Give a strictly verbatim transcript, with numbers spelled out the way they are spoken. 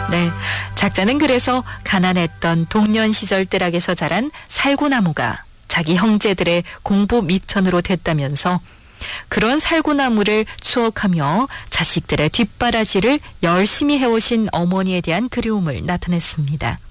네, 작자는 그래서 가난했던 동년 시절 뜰락에서 자란 살구나무가 자기 형제들의 공부 미천으로 됐다면서 그런 살구나무를 추억하며 자식들의 뒷바라지를 열심히 해오신 어머니에 대한 그리움을 나타냈습니다.